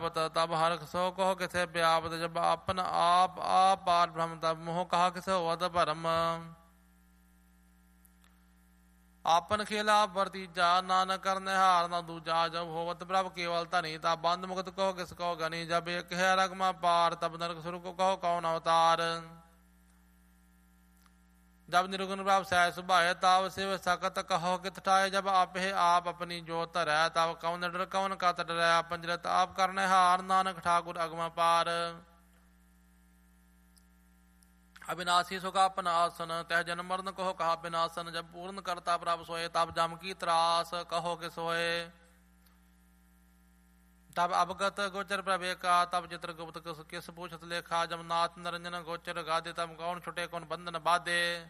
तब हर सो कहो किसे व्यापत जब अपन आप पार ब्रह्म तब मोह कहा किसे होवत भरम आपन खेला वर्तीजा नानक करने हार न दूजा जब होवत प्रभ केवल तनी तब बंद मुक्त कहो किस कहो गनी जब एक है रगमा पार तब नरक सुर को कहो कौन अवतार जब निरुगुण प्रभ सह सुभाए तब शिव सकत कहो कित ठाए जब आप है आप अपनी जोत रह तब कौन डर कौन का डर पंजरत आप करने हार नानक ठाकुर अगमा पार अविनाशी सुखापन आसन तह जन्म मरण कहो कहा विनाशन जब पूर्ण करता प्रभ सोए तब जम की त्रास कहो कि सोए तब अवगत गोचर प्रभे का तब चित्र गुप्त किस पूछत लेखा जब नाथ नरंजन गोचर गादे तब कौन छुटे कौन बंधन बाधे